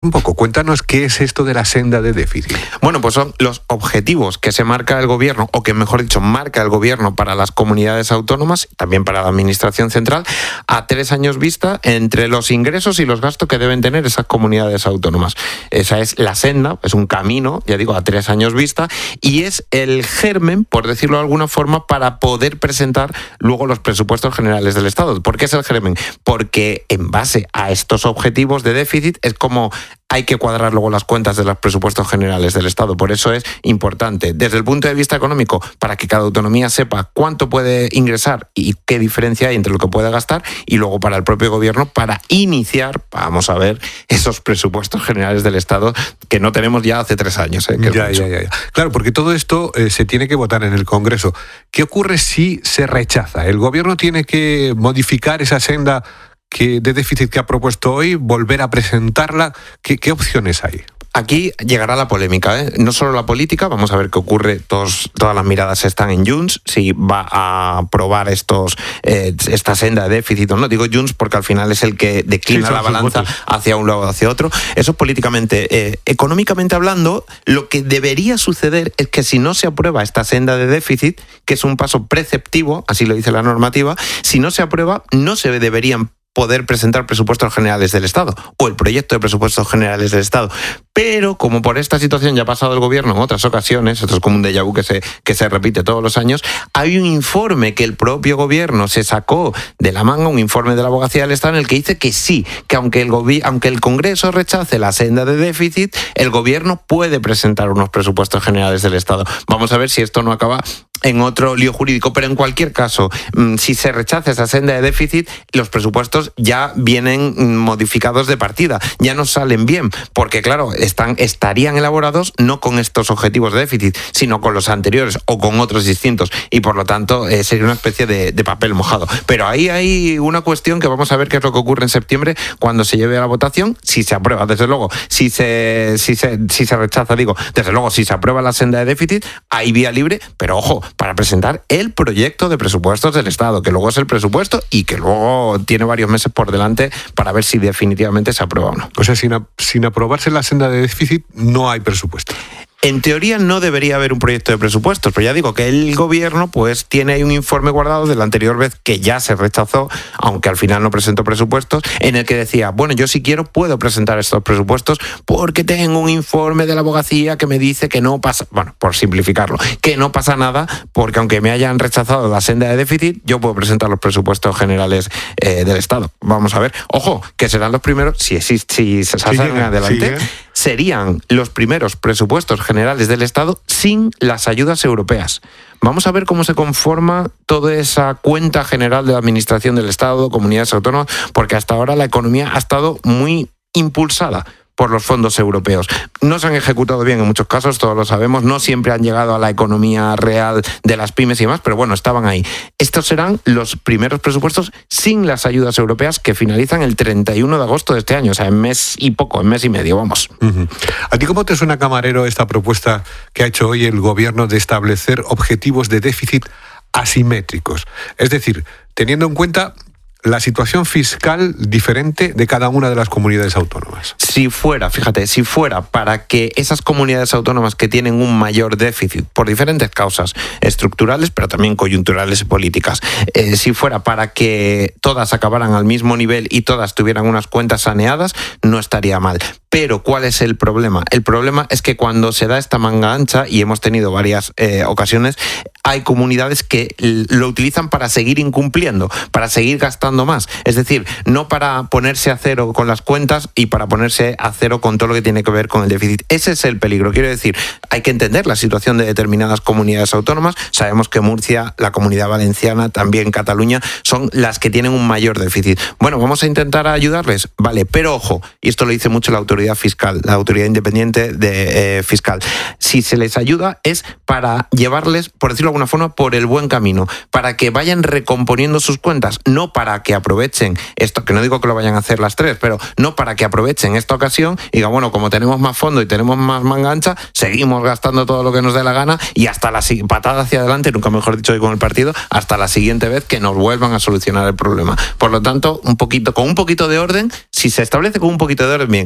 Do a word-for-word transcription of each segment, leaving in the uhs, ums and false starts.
Un poco, cuéntanos qué es esto de la senda de déficit. Bueno, pues son los objetivos que se marca el gobierno, o que mejor dicho, marca el gobierno para las comunidades autónomas, también para la administración central, a tres años vista entre los ingresos y los gastos que deben tener esas comunidades autónomas. Esa es la senda, es un camino, ya digo, a tres años vista, y es el germen, por decirlo de alguna forma, para poder presentar luego los presupuestos generales del Estado. ¿Por qué es el germen? Porque en base a estos objetivos de déficit es como hay que cuadrar luego las cuentas de los presupuestos generales del Estado. Por eso es importante, desde el punto de vista económico, para que cada autonomía sepa cuánto puede ingresar y qué diferencia hay entre lo que puede gastar, y luego para el propio gobierno para iniciar, vamos a ver, esos presupuestos generales del Estado que no tenemos ya hace tres años. ¿eh? Que ya, ya, ya, ya. Claro, porque todo esto eh, se tiene que votar en el Congreso. ¿Qué ocurre si se rechaza? ¿El gobierno tiene que modificar esa senda que de déficit que ha propuesto hoy, volver a presentarla? ¿Qué, qué opciones hay? Aquí llegará la polémica, ¿eh? No solo la política, vamos a ver qué ocurre. Todos, todas las miradas están en Junts, si va a aprobar estos, eh, esta senda de déficit o no. Digo Junts porque al final es el que declina sí, la balanza hacia un lado o hacia otro. Eso políticamente. Eh, económicamente hablando, lo que debería suceder es que si no se aprueba esta senda de déficit, que es un paso preceptivo, así lo dice la normativa, si no se aprueba, no se deberían poder presentar presupuestos generales del Estado o el proyecto de presupuestos generales del Estado. Pero como por esta situación ya ha pasado el gobierno en otras ocasiones, esto es como un déjà vu que se, que se repite todos los años, hay un informe que el propio gobierno se sacó de la manga, un informe de la Abogacía del Estado en el que dice que sí, que aunque el, gobi- aunque el Congreso rechace la senda de déficit, el gobierno puede presentar unos presupuestos generales del Estado. Vamos a ver si esto no acaba en otro lío jurídico, pero en cualquier caso, si se rechaza esa senda de déficit, los presupuestos ya vienen modificados de partida, ya no salen bien, porque claro, están, estarían elaborados no con estos objetivos de déficit, sino con los anteriores o con otros distintos, y por lo tanto eh, sería una especie de, de papel mojado. Pero ahí hay una cuestión que vamos a ver qué es lo que ocurre en septiembre cuando se lleve a la votación, si se aprueba, desde luego, si se, si se, si se rechaza, digo, desde luego, si se aprueba la senda de déficit, hay vía libre, pero ojo, para presentar el proyecto de presupuestos del Estado, que luego es el presupuesto y que luego tiene varios meses por delante para ver si definitivamente se aprueba o no. O sea, sin, sin aprobarse la senda de déficit no hay presupuesto. En teoría no debería haber un proyecto de presupuestos, pero ya digo que el gobierno pues tiene ahí un informe guardado de la anterior vez que ya se rechazó, aunque al final no presentó presupuestos, en el que decía, bueno, yo si quiero puedo presentar estos presupuestos porque tengo un informe de la abogacía que me dice que no pasa, bueno, por simplificarlo, que no pasa nada porque aunque me hayan rechazado la senda de déficit, yo puedo presentar los presupuestos generales eh, del Estado. Vamos a ver, ojo, que serán los primeros, si, existe, si se salen sí, adelante, sí, ¿eh? Serían los primeros presupuestos generales del Estado sin las ayudas europeas. Vamos a ver cómo se conforma toda esa cuenta general de la Administración del Estado, comunidades autónomas, porque hasta ahora la economía ha estado muy impulsada por los fondos europeos. No se han ejecutado bien en muchos casos, todos lo sabemos, no siempre han llegado a la economía real de las pymes y demás, pero bueno, estaban ahí. Estos serán los primeros presupuestos sin las ayudas europeas que finalizan el treinta y uno de agosto de este año, o sea, en mes y poco, en mes y medio, vamos. Uh-huh. ¿A ti cómo te suena, Camarero, esta propuesta que ha hecho hoy el gobierno de establecer objetivos de déficit asimétricos? Es decir, teniendo en cuenta la situación fiscal diferente de cada una de las comunidades autónomas. Si fuera, fíjate, si fuera para que esas comunidades autónomas que tienen un mayor déficit por diferentes causas estructurales, pero también coyunturales y políticas, eh, si fuera para que todas acabaran al mismo nivel y todas tuvieran unas cuentas saneadas, no estaría mal. Pero ¿cuál es el problema? El problema es que cuando se da esta manga ancha, y hemos tenido varias eh, ocasiones, hay comunidades que lo utilizan para seguir incumpliendo, para seguir gastando más. Es decir, no para ponerse a cero con las cuentas y para ponerse a cero con todo lo que tiene que ver con el déficit. Ese es el peligro. Quiero decir, hay que entender la situación de determinadas comunidades autónomas. Sabemos que Murcia, la Comunidad Valenciana, también Cataluña, son las que tienen un mayor déficit. Bueno, vamos a intentar ayudarles, vale, pero ojo, y esto lo dice mucho la autoridad fiscal, la autoridad independiente de eh, fiscal. Si se les ayuda es para llevarles, por decirlo de alguna forma, por el buen camino, para que vayan recomponiendo sus cuentas, no para que aprovechen esto, que no digo que lo vayan a hacer las tres, pero no para que aprovechen esta ocasión y digan, bueno, como tenemos más fondo y tenemos más manga ancha, seguimos gastando todo lo que nos dé la gana y hasta la patada hacia adelante, nunca mejor dicho hoy con el partido, hasta la siguiente vez que nos vuelvan a solucionar el problema. Por lo tanto, un poquito, con un poquito de orden, si se establece con un poquito de orden, bien. Si se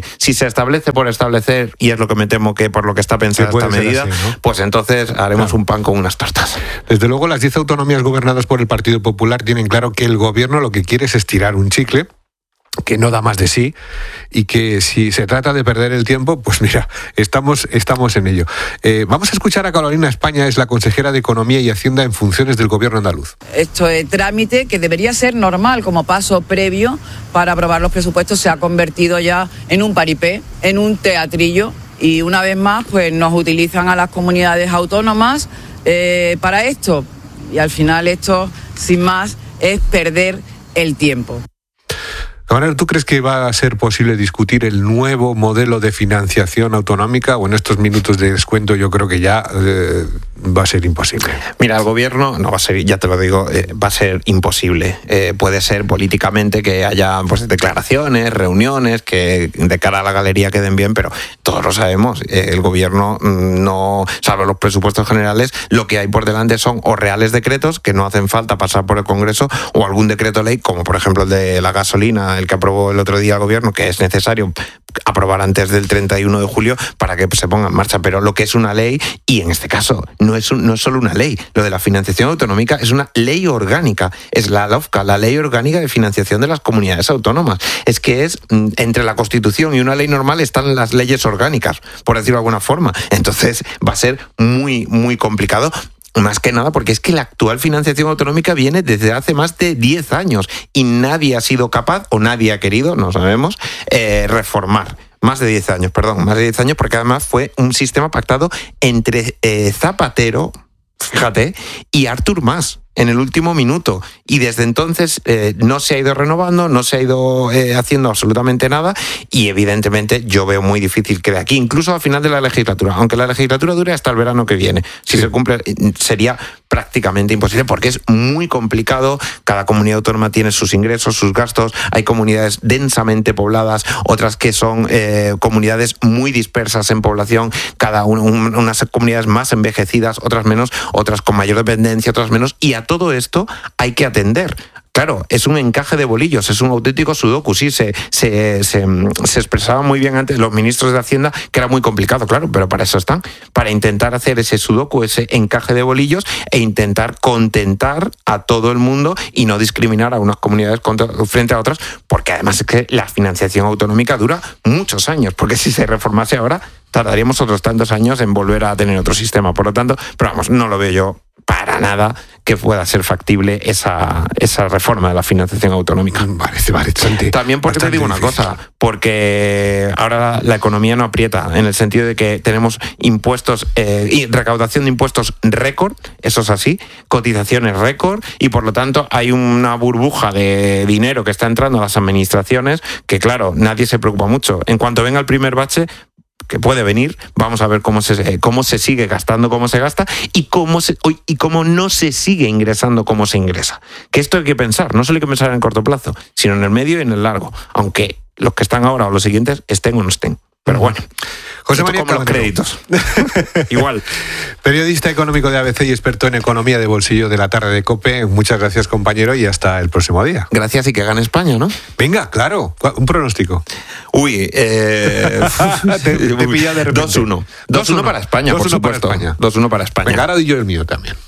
se establece por establecer, y es lo que me temo que por lo que está pensada esta medida, así, ¿no? Pues entonces haremos claro. un pan con unas tortas. Desde luego, las diez autonomías gobernadas por el Partido Popular tienen claro que el gobierno lo que quiere es estirar un chicle que no da más de sí y que si se trata de perder el tiempo, pues mira, estamos, estamos en ello. Eh, vamos a escuchar a Carolina España, es la consejera de Economía y Hacienda en funciones del gobierno andaluz. Esto es trámite que debería ser normal como paso previo para aprobar los presupuestos, se ha convertido ya en un paripé, en un teatrillo, y una vez más pues nos utilizan a las comunidades autónomas eh, para esto, y al final esto, sin más, es perder el tiempo. Camarero, ¿tú crees que va a ser posible discutir el nuevo modelo de financiación autonómica, o en estos minutos de descuento yo creo que ya eh, va a ser imposible? Mira, el gobierno no va a ser, ya te lo digo, eh, va a ser imposible. Eh, puede ser políticamente que haya pues declaraciones, reuniones que de cara a la galería queden bien, pero todos lo sabemos, eh, el gobierno no, salvo los presupuestos generales, lo que hay por delante son o reales decretos que no hacen falta pasar por el Congreso, o algún decreto ley, como por ejemplo el de la gasolina, el que aprobó el otro día el gobierno, que es necesario aprobar antes del treinta y uno de julio para que se ponga en marcha. Pero lo que es una ley, y en este caso no es, un, no es solo una ley, lo de la financiación autonómica es una ley orgánica, es la LOFCA, la Ley Orgánica de Financiación de las Comunidades Autónomas. Es que es, entre la Constitución y una ley normal están las leyes orgánicas, por decirlo de alguna forma. Entonces va a ser muy, muy complicado. Más que nada porque es que la actual financiación autonómica viene desde hace más de diez años y nadie ha sido capaz, o nadie ha querido, no sabemos, eh, reformar. Más de diez años, perdón, más de diez años, porque además fue un sistema pactado entre eh, Zapatero, fíjate, y Artur Mas en el último minuto, y desde entonces eh, no se ha ido renovando, no se ha ido eh, haciendo absolutamente nada, y evidentemente yo veo muy difícil que de aquí, incluso al final de la legislatura, aunque la legislatura dure hasta el verano que viene, si sí. se cumple, sería prácticamente imposible, porque es muy complicado. Cada comunidad autónoma tiene sus ingresos, sus gastos, hay comunidades densamente pobladas, otras que son eh, comunidades muy dispersas en población, cada una, un, unas comunidades más envejecidas, otras menos, otras con mayor dependencia, otras menos, y a todo esto hay que atender. Claro, es un encaje de bolillos, es un auténtico sudoku. Sí, se, se, se, se expresaba muy bien antes los ministros de Hacienda que era muy complicado, claro, pero para eso están, para intentar hacer ese sudoku, ese encaje de bolillos, e intentar contentar a todo el mundo y no discriminar a unas comunidades contra, frente a otras, porque además es que la financiación autonómica dura muchos años, porque si se reformase ahora tardaríamos otros tantos años en volver a tener otro sistema. Por lo tanto, pero vamos, no lo veo yo para nada que pueda ser factible esa, esa reforma de la financiación autonómica. Parece bastante. También porque te digo una difícil. cosa, porque ahora la economía no aprieta, en el sentido de que tenemos impuestos eh, y recaudación de impuestos récord, eso es así, cotizaciones récord, y por lo tanto hay una burbuja de dinero que está entrando a las administraciones que, claro, nadie se preocupa mucho. En cuanto venga el primer bache, que puede venir, vamos a ver cómo se, cómo se sigue gastando, cómo se gasta, y cómo, se, y cómo no se sigue ingresando, cómo se ingresa. Que esto hay que pensar, no solo hay que pensar en el corto plazo, sino en el medio y en el largo, aunque los que están ahora o los siguientes estén o no estén. Pero bueno, José María como los créditos. Igual. Periodista económico de A B C y experto en economía de bolsillo de la tarde de COPE. Muchas gracias, compañero, y hasta el próximo día. Gracias, y que gane España, ¿no? Venga, claro. Un pronóstico. Uy, eh... te, te pilla de repente. dos uno. dos uno para España, por supuesto. dos uno para España. Venga, ahora doy yo el mío también.